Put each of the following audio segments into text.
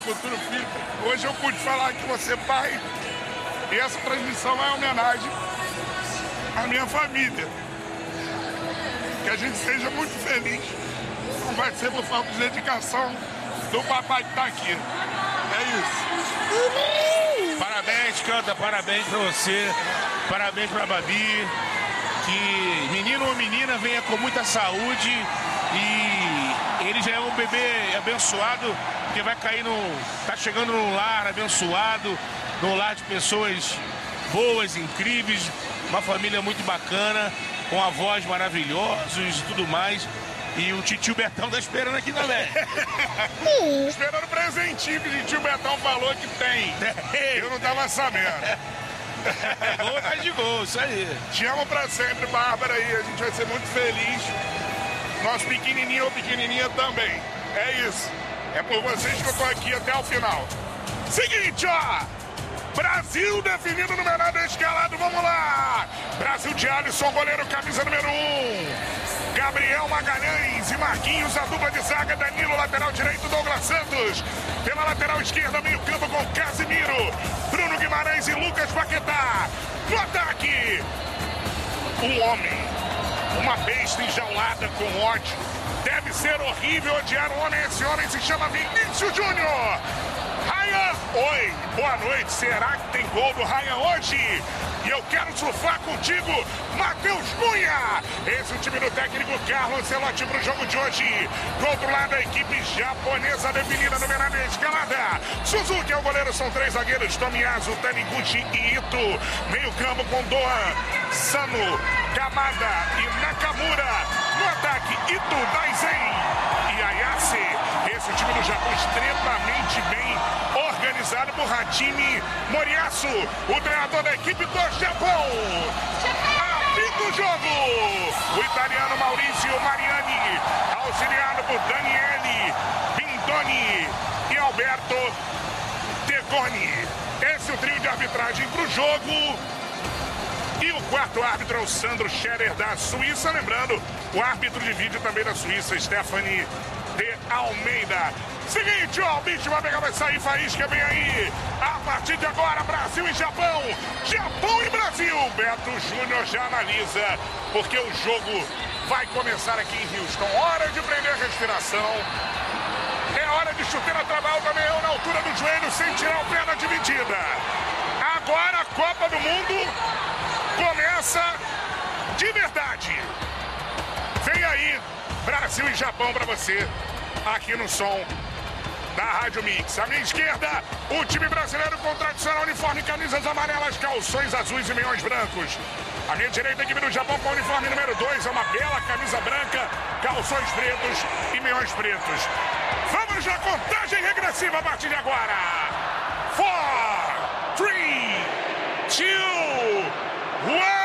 Futuro filho, hoje eu pude falar que você é pai e essa transmissão é homenagem à minha família. Que a gente seja muito feliz. Não vai ser por falta de dedicação do papai que está aqui. É isso. Parabéns, Canta, parabéns pra você, parabéns pra Babi. Que menino ou menina venha com muita saúde e ele já é um bebê abençoado, que vai cair tá chegando num lar abençoado, num lar de pessoas boas, incríveis, uma família muito bacana, com avós maravilhosos e tudo mais. E o titio Betão tá esperando aqui também. Esperando o presentinho que o titio Betão falou que tem. Eu não tava sabendo. Gol tá de gol, isso aí. Te amo pra sempre, Bárbara, e a gente vai ser muito feliz. Nosso pequenininho ou pequenininha também. É isso. É por vocês que eu tô aqui até o final. Seguinte, ó. Brasil definido no menor escalado, vamos lá. Brasil de Alisson, goleiro, camisa número 1. Gabriel Magalhães e Marquinhos, a dupla de zaga. Danilo, lateral direito, Douglas Santos. Pela lateral esquerda, meio campo com Casimiro, Bruno Guimarães e Lucas Paquetá. No ataque, um homem, uma besta enjaulada com ódio. Deve ser horrível odiar um homem. Esse homem se chama Vinícius Júnior. Ryan, oi, boa noite. Será que tem gol do Ryan hoje? E eu quero surfar contigo, Matheus Cunha. Esse é o time do técnico Carlo Ancelotti para o jogo de hoje. Do outro lado, a equipe japonesa definida no menor da escalada. Suzuki é o goleiro, são 3 zagueiros: Tomiyasu, Taniguchi e Ito. Meio campo com Doan, Sano, Kamada e Nakamura. No ataque, Ito, Daisen e Ayase. Esse é o time do Japão, extremamente bem organizado por Hajime Moriyasu, o treinador da equipe do Japão. Apita o jogo, o italiano Maurizio Mariani, auxiliado por Daniele Bindoni e Alberto Tegoni. Esse é o trio de arbitragem para o jogo. E o quarto árbitro é o Sandro Scherer, da Suíça. Lembrando, o árbitro de vídeo também da Suíça, Stephanie de Almeida. Seguinte, ó, o bicho vai pegar, vai sair faísca, vem aí. A partir de agora, Brasil e Japão. Japão e Brasil. Beto Júnior já analisa, porque o jogo vai começar aqui em Houston. Hora de prender a respiração. É hora de chuteira trabalho também, na altura do joelho, sem tirar o pé na dividida. Agora a Copa do Mundo começa de verdade. Vem aí, Brasil e Japão para você, aqui no som da Rádio Mix. À minha esquerda, o time brasileiro com tradicional uniforme, camisas amarelas, calções azuis e meiões brancos. À minha direita, a equipe do Japão com o uniforme número 2, é uma bela camisa branca, calções pretos e meiões pretos. Vamos na contagem regressiva a partir de agora. 4, 3, 2, 1.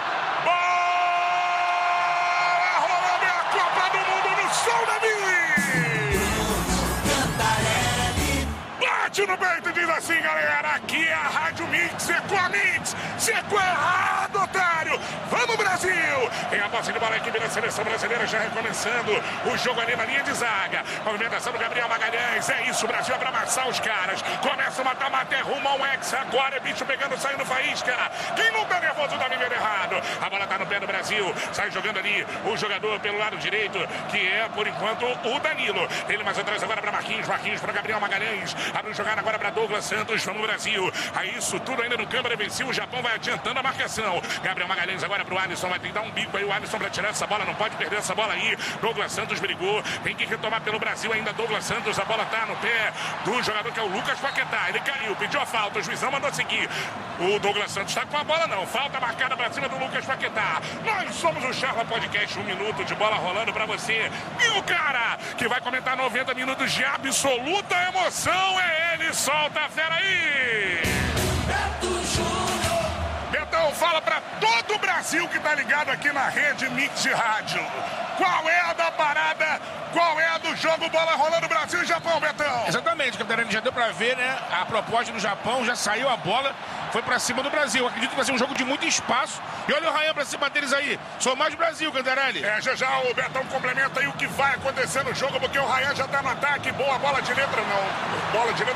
No peito diz assim, galera, aqui é a Rádio Mix, é com a Mix, você é errado, otário. Vamos, Brasil! Tem a posse de bola, a equipe da seleção brasileira já recomeçando o jogo ali na linha de zaga. Movimentação do Gabriel Magalhães, é isso, Brasil é pra amassar os caras. Começa o mata-mata, é rumo ao ex, agora é bicho pegando, saindo faísca. Quem não tá nervoso tá vivendo errado. A bola tá no pé do Brasil, sai jogando ali o jogador pelo lado direito, que é, por enquanto, o Danilo. Ele mais atrás agora pra Marquinhos pra Gabriel Magalhães. Abre o jogada agora para Douglas Santos, vamos Brasil. Aí isso tudo ainda no câmera vencido, o Japão vai adiantando a marcação. Gabriel Magalhães agora para o Alisson, vai tentar um bico aí, o Alisson para tirar essa bola, não pode perder essa bola aí. Douglas Santos brigou, tem que retomar pelo Brasil ainda. Douglas Santos, a bola tá no pé do jogador que é o Lucas Paquetá. Ele caiu, pediu a falta, o juizão mandou seguir. O Douglas Santos tá com a bola não, falta marcada para cima do Lucas Paquetá. Nós somos o Charla Podcast, 1 minuto de bola rolando para você. E o cara que vai comentar 90 minutos de absoluta emoção é ele. Solta a fera aí! Beto Júnior! Betão, fala pra todo o Brasil que tá ligado aqui na rede Mix de Rádio. Qual é a da parada? Qual é a do jogo? Bola rolando Brasil e Japão, Betão. Exatamente, Capitão, já deu pra ver, né? A proposta do Japão, já saiu a bola. foi pra cima do Brasil. Acredito que vai ser um jogo de muito espaço. E olha o Ryan pra cima deles aí. Sou mais Brasil, Cantarelli. Já o Betão complementa aí o que vai acontecer no jogo, porque o Ryan já tá no ataque. Boa bola de letra, não. Bola de letra.